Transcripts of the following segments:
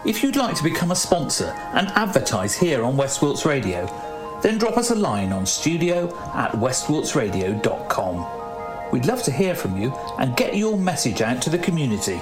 If you'd like to become a sponsor and advertise here on West Wilts Radio, then drop us a line on studio@westwiltsradio.com. We'd love to hear from you and get your message out to the community.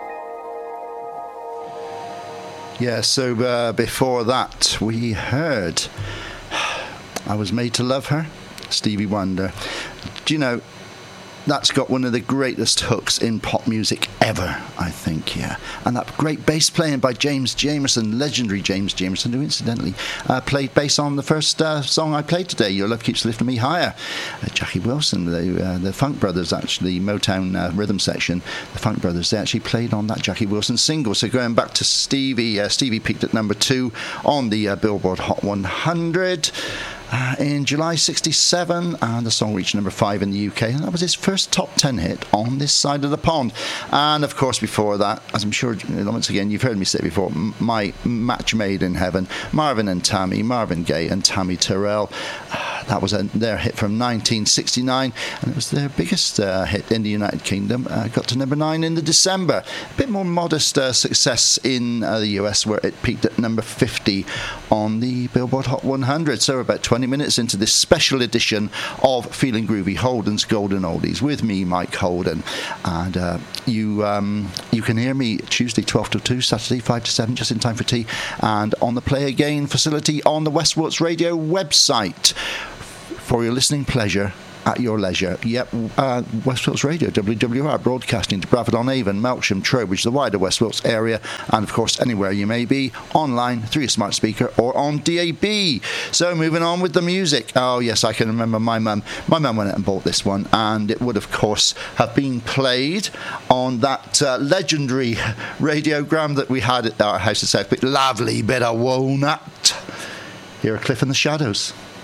Yeah, so before that we heard I Was Made to Love Her, Stevie Wonder. Do you know, that's got one of the greatest hooks in pop music ever, I think, yeah. And that great bass playing by James Jamerson, legendary James Jamerson, who incidentally played bass on the first song I played today, Your Love Keeps Lifting Me Higher. Jackie Wilson, the Funk Brothers, actually, Motown rhythm section, the Funk Brothers, they actually played on that Jackie Wilson single. So going back to Stevie, Stevie peaked at number 2 on the Billboard Hot 100. In July 1967, and the song reached number 5 in the UK, and that was his first top 10 hit on this side of the pond. And of course before that, as I'm sure once again you've heard me say before, my match made in heaven, Marvin and Tammy, Marvin Gaye and Tammy Terrell. That was their hit from 1969, and it was their biggest hit in the United Kingdom. Got to number 9 in the December. A bit more modest success in the US, where it peaked at number 50 on the Billboard Hot 100. So about 20 minutes into this special edition of Feeling Groovy, Holden's Golden Oldies, with me, Mike Holden. And you can hear me Tuesday 12 to 2, Saturday 5 to 7, just in time for tea, and on the Play Again facility on the West Wilts Radio website for your listening pleasure at your leisure. Yep, West Wilts Radio, WWR, broadcasting to Bradford-on-Avon, Melksham, Trowbridge, the wider West Wilts area, and of course anywhere you may be, online, through your smart speaker or on DAB. So moving on with the music. Oh yes, I can remember my mum. My mum went out and bought this one, and it would of course have been played on that legendary radiogram that we had at our house at Southport. Lovely bit of walnut. Here are Cliff and the Shadows.